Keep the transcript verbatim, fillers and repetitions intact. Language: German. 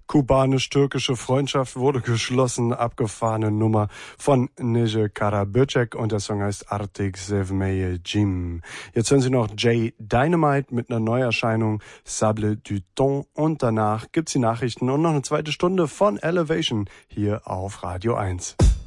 Kubanisch-türkische Freundschaft wurde geschlossen, abgefahrene Nummer von Nije Karaböcek und der Song heißt Artık Sevmeye Jim. Jetzt hören Sie noch Jay Dynamite mit einer Neuerscheinung Sable du Ton und danach gibt's die Nachrichten und noch eine zweite Stunde von Elevation hier auf Radio eins.